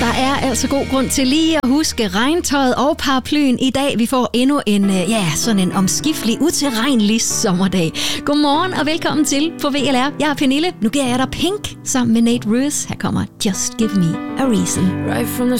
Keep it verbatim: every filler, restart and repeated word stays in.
Der er altså god grund til lige at huske regntøjet og paraplyen i dag. Vi får endnu en, ja, sådan en omskiftelig, utilregnelig sommerdag. Godmorgen og velkommen til på V L R. Jeg er Pernille. Nu giver jeg dig Pink sammen med Nate Ruess. Her kommer Just Give Me a Reason. Right from the